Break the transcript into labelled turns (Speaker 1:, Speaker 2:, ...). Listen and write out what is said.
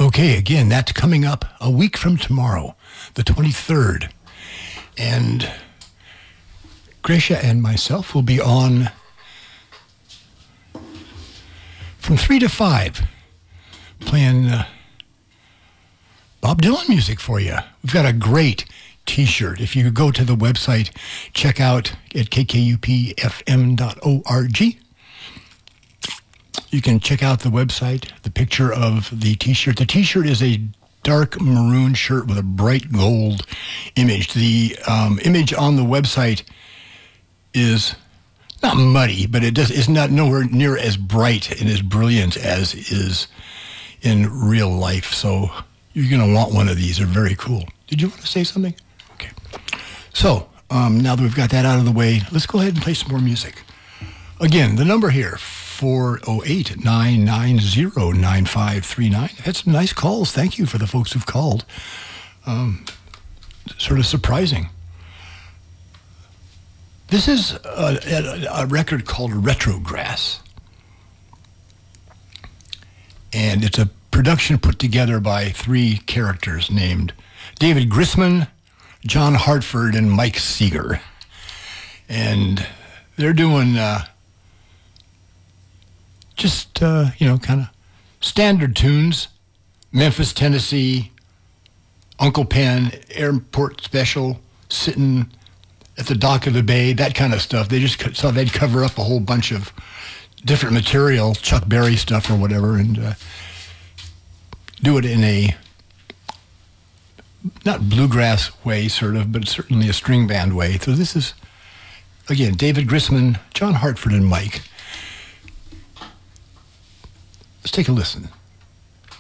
Speaker 1: Okay, again, that's coming up a week from tomorrow, the 23rd. And Gracia and myself will be on from 3 to 5 playing Bob Dylan music for you. We've got a great T-shirt. If you go to the website, check out at kkupfm.org. You can check out the website, the picture of the T-shirt. The T-shirt is a dark maroon shirt with a bright gold image. The image on the website is not muddy, but it's not nowhere near as bright and as brilliant as is in real life. So you're going to want one of these. They're very cool. Did you want to say something? Okay. So now that we've got that out of the way, let's go ahead and play some more music. Again, the number here, 408-990-9539. Had some nice calls. Thank you for the folks who've called. Sort of surprising. This is a record called Retrograss. And it's a production put together by three characters named David Grisman, John Hartford, and Mike Seeger. And they're doing kind of standard tunes. Memphis, Tennessee, Uncle Pen, Airport Special, Sitting at the Dock of the Bay, that kind of stuff. They just thought they'd cover up a whole bunch of different material, Chuck Berry stuff or whatever, and do it in a not bluegrass way, sort of, but certainly a string band way. So this is, again, David Grisman, John Hartford, and Mike. Let's take a listen.